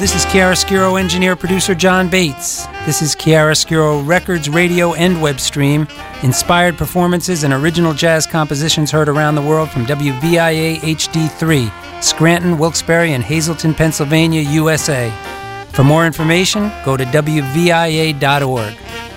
This is chiaroscuro engineer producer John Bates. This is Chiaroscuro Records radio and web stream. Inspired performances and original jazz compositions heard around the world from WVIA HD3, Scranton, Wilkes-Barre, and Hazleton, Pennsylvania, USA. For more information, go to WVIA.org.